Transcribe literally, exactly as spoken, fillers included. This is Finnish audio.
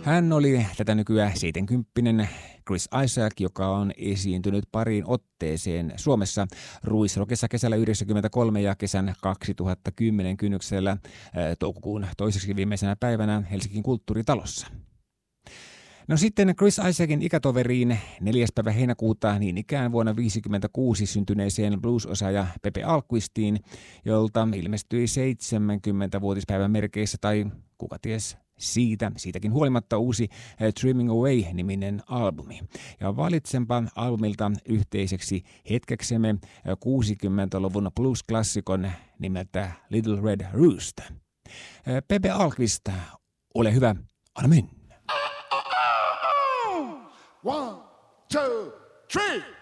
Hän oli tätä nykyään seitsemänkymppinen Chris Isaak, joka on esiintynyt pariin otteeseen Suomessa Ruisrockissa kesällä yhdeksänkymmentäkolme ja kesän kaksituhattakymmenen kynnyksellä äh, toukokuun toiseksi viimeisenä päivänä Helsingin kulttuuritalossa. No sitten Chris Isaakin ikätoveriin neljäs päivä heinäkuuta niin ikään vuonna viisikymmentäkuusi syntyneeseen blues-osaaja Pepe Alquistiin, jolta ilmestyi seitsemänkymmenvuotispäivän merkeissä tai kuka ties siitä, siitäkin huolimatta uusi Dreaming Away-niminen albumi. Ja valitsenpa albumilta yhteiseksi hetkeksemme kuusikymmentäluvun blues-klassikon nimeltä Little Red Rooster. Pepe Alquist, ole hyvä, anna mennä. One, two, three.